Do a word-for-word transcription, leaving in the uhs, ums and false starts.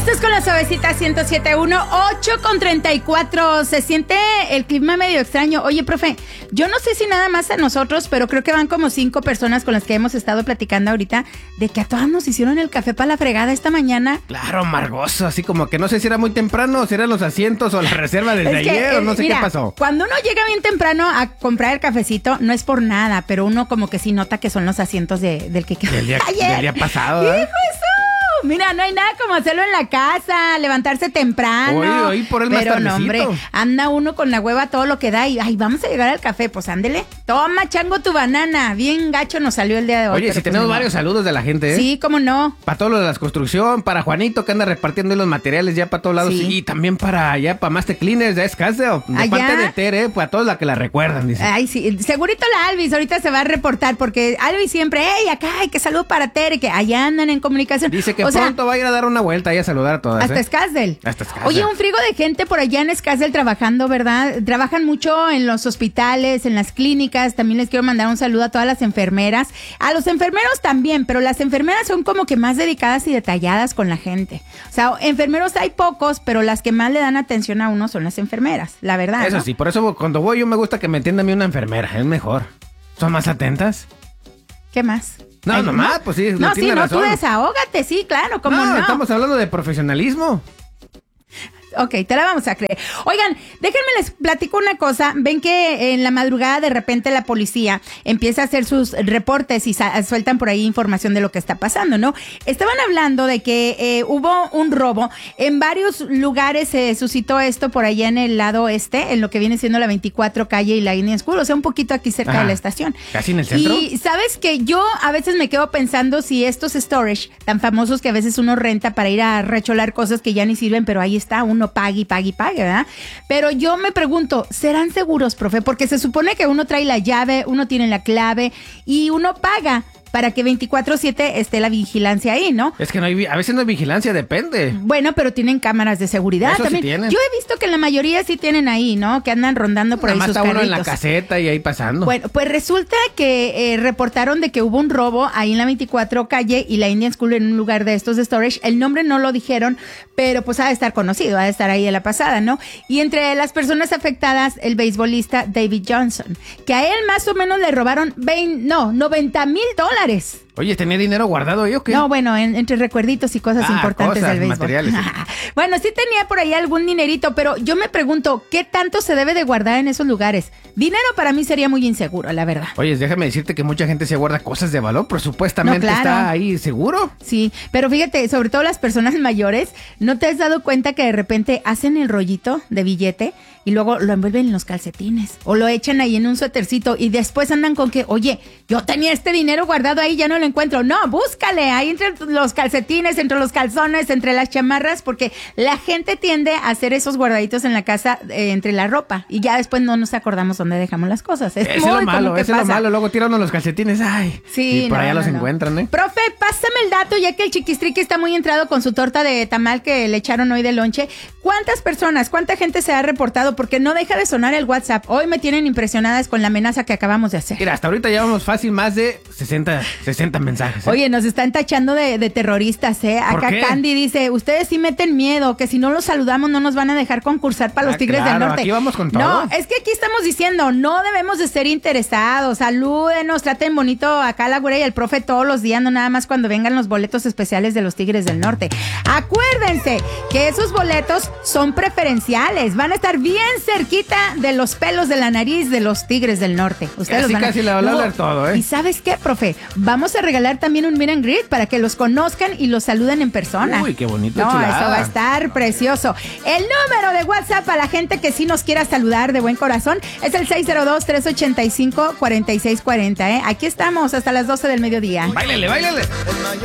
Esto es con la suavecita ciento siete punto uno, ocho con treinta y cuatro. Se siente el clima medio extraño. Oye, profe, yo no sé si nada más a nosotros, pero creo que van como cinco personas con las que hemos estado platicando ahorita de que a todas nos hicieron el café para la fregada esta mañana. Claro, amargoso, así como que no sé si era muy temprano, o si eran los asientos o la reserva desde Es que, ayer, eh, o no sé mira, qué pasó. Cuando uno llega bien temprano a comprar el cafecito, no es por nada, pero uno como que sí nota que son los asientos de, del que quedó Del día, ayer. del día pasado, ¿eh? ¡Hijo eso! Mira, no hay nada como hacerlo en la casa, levantarse temprano. Oye, oye, por el más Pero no, tardecito. hombre, anda uno con la hueva todo lo que da y, ay, vamos a llegar al café, pues ándele. Toma, chango, tu banana. Bien gacho nos salió el día de hoy. Oye, si pues, tenemos no. varios saludos de la gente, ¿eh? Sí, cómo no. Para todo lo de la construcción, para Juanito que anda repartiendo los materiales ya para todos lados. Sí. Y también para allá, para Master Cleaners, ya es Casio. De Allá. parte de Tere, para todos la que la recuerdan, dice. Ay, sí, segurito la Alvis ahorita se va a reportar porque Alvis siempre, hey, acá, hay que salud para Tere, que allá andan en comunicación. Dice que O sea, pronto va a ir a dar una vuelta y a saludar a todas, hasta ¿eh? Scasdale. Hasta Scasdale. Oye, un frigo de gente por allá en Scasdale trabajando, ¿verdad? Trabajan mucho en los hospitales, en las clínicas. También les quiero mandar un saludo a todas las enfermeras. A los enfermeros también, pero las enfermeras son como que más dedicadas y detalladas con la gente. O sea, enfermeros hay pocos, pero las que más le dan atención a uno son las enfermeras, la verdad. Eso ¿no? sí, por eso cuando voy yo me gusta que me entienda a mí una enfermera, es mejor. ¿Son más atentas? ¿Qué más? No, Ay, nomás, pues sí, No, no sí, tiene no, razón. tú desahógate, sí, claro, cómo no. No, estamos hablando de profesionalismo. Ok, te la vamos a creer. Oigan, déjenme les platico una cosa. Ven que en la madrugada de repente la policía empieza a hacer sus reportes y sa- sueltan por ahí información de lo que está pasando, ¿no? Estaban hablando de que eh, hubo un robo. En varios lugares se suscitó esto por allá en el lado este, en lo que viene siendo la veinticuatro calle y la Indian School, o sea, un poquito aquí cerca Ajá. de la estación. ¿Casi en el centro? Y sabes que yo a veces me quedo pensando si estos storage tan famosos que a veces uno renta para ir a recholar cosas que ya ni sirven, pero ahí está, uno pague y pague y pague, ¿verdad? Pero yo me pregunto, ¿serán seguros, profe? Porque se supone que uno trae la llave, uno tiene la clave y uno paga para que veinticuatro siete esté la vigilancia ahí, ¿no? Es que no hay, vi- a veces no hay vigilancia, depende. Bueno, pero tienen cámaras de seguridad Eso sí también. tienen. Yo he visto que la mayoría sí tienen ahí, ¿no? Que andan rondando por Nada ahí más sus está uno en la carritos. caseta y ahí pasando. Bueno, pues resulta que eh, reportaron de que hubo un robo ahí en la veinticuatro calle y la Indian School en un lugar de estos de storage. El nombre no lo dijeron, pero pues ha de estar conocido, ha de estar ahí en la pasada, ¿no? Y entre las personas afectadas, el beisbolista David Johnson, que a él más o menos le robaron veinte, no, noventa mil dólares. Oye, ¿tenía dinero guardado yo o qué? No, bueno, en- entre recuerditos y cosas Ah, importantes cosas, del béisbol. materiales, sí. Bueno, sí tenía por ahí algún dinerito, pero yo me pregunto, ¿qué tanto se debe de guardar en esos lugares? Dinero para mí sería muy inseguro, la verdad. Oye, déjame decirte que mucha gente se guarda cosas de valor, pero supuestamente No, claro. está ahí seguro. Sí, pero fíjate, sobre todo las personas mayores, ¿no te has dado cuenta que de repente hacen el rollito de billete y luego lo envuelven en los calcetines o lo echan ahí en un suétercito y después andan con que, oye, yo tenía este dinero guardado ahí, ya no lo encuentro? No, búscale ahí entre los calcetines, entre los calzones, entre las chamarras, porque la gente tiende a hacer esos guardaditos en la casa eh, entre la ropa y ya después no nos acordamos dónde dejamos las cosas. Es Ese es muy lo común malo, que ese es lo pasa. malo. Luego tiran uno los calcetines, ay. Sí, y por no, allá no, los no. encuentran, ¿eh? Profe, pásame el dato, ya que el Chiquistriqui está muy entrado con su torta de tamal que le echaron hoy de lonche. ¿Cuántas personas, cuánta gente se ha reportado? Porque no deja de sonar el WhatsApp. Hoy me tienen impresionadas con la amenaza que acabamos de hacer. Mira, hasta ahorita llevamos fácil más de sesenta, sesenta mensajes. ¿eh? Oye, nos están tachando de, de terroristas, ¿eh? ¿Por Acá qué? Candy dice, ustedes sí meten miedo, que si no los saludamos no nos van a dejar concursar para los Ah, Tigres claro, del Norte. aquí vamos con todo. No, es que aquí estamos diciendo, no debemos de ser interesados, salúdenos, traten bonito acá a la güera y al profe todos los días, no nada más cuando vengan los boletos especiales de los Tigres del Norte. Acuérdense que esos boletos son preferenciales, van a estar bien cerquita de los pelos de la nariz de los Tigres del Norte. Ustedes Casi, los van a... casi le van a No, hablar todo, ¿eh? ¿Y sabes qué, profe? Vamos a regalar también un meet and greet para que los conozcan y los saluden en persona. Uy, qué bonito, No, chulada. eso va a estar precioso. El número de WhatsApp a la gente que sí nos quiera saludar de buen corazón es el seis cero dos, tres ocho cinco, cuatro seis cuatro cero, ¿eh? Aquí estamos hasta las doce del mediodía. Báilele, báilele.